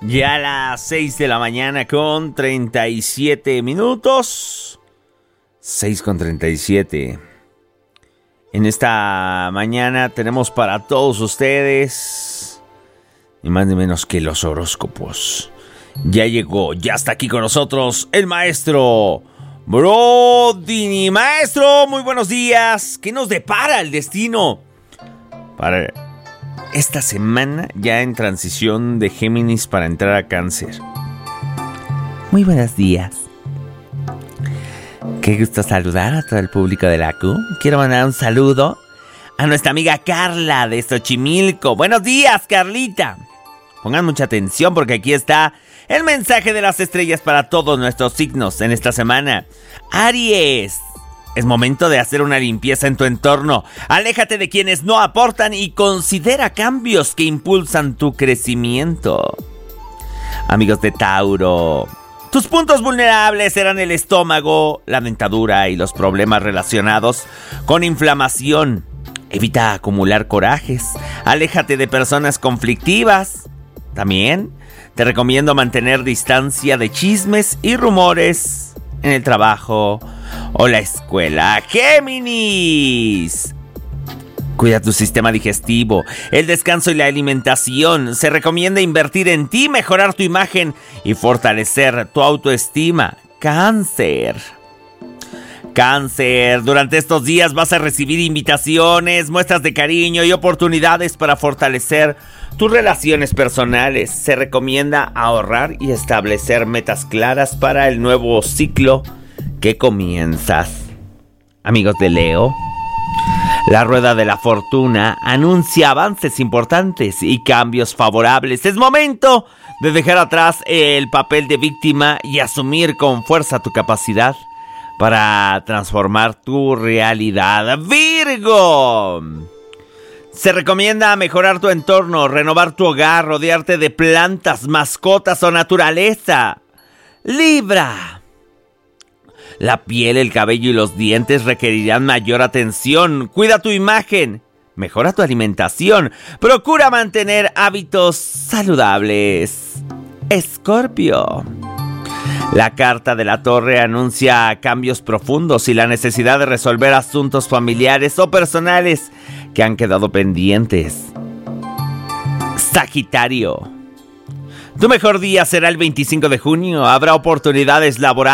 Ya a las 6 de la mañana con 37 minutos. 6 con 37. En esta mañana tenemos para todos ustedes ni más ni menos que los horóscopos. Ya llegó, ya está aquí con nosotros el maestro Brodini. Maestro, muy buenos días. ¿Qué nos depara el destino para esta semana, ya en transición de Géminis para entrar a Cáncer? Muy buenos días. Qué gusto saludar a todo el público de la Q. Quiero mandar un saludo a nuestra amiga Carla de Xochimilco. Buenos días, Carlita. Pongan mucha atención porque aquí está el mensaje de las estrellas para todos nuestros signos en esta semana. Aries. Es momento de hacer una limpieza en tu entorno. Aléjate de quienes no aportan y considera cambios que impulsan tu crecimiento. Amigos de Tauro, tus puntos vulnerables serán el estómago, la dentadura y los problemas relacionados con inflamación. Evita acumular corajes. Aléjate de personas conflictivas. También te recomiendo mantener distancia de chismes y rumores en el trabajo o la escuela. Géminis. Cuida tu sistema digestivo, el descanso y la alimentación. Se recomienda invertir en ti, mejorar tu imagen y fortalecer tu autoestima. Cáncer. Cáncer, durante estos días vas a recibir invitaciones, muestras de cariño y oportunidades para fortalecer tus relaciones personales. Se recomienda ahorrar y establecer metas claras para el nuevo ciclo que comienzas. Amigos de Leo, la rueda de la fortuna anuncia avances importantes y cambios favorables. Es momento de dejar atrás el papel de víctima y asumir con fuerza tu capacidad para transformar tu realidad. Virgo. Se recomienda mejorar tu entorno, renovar tu hogar, rodearte de plantas, mascotas o naturaleza. Libra. La piel, el cabello y los dientes requerirán mayor atención. Cuida tu imagen, mejora tu alimentación, procura mantener hábitos saludables. Escorpio. La carta de la Torre anuncia cambios profundos y la necesidad de resolver asuntos familiares o personales que han quedado pendientes. Sagitario. Tu mejor día será el 25 de junio. Habrá oportunidades laborales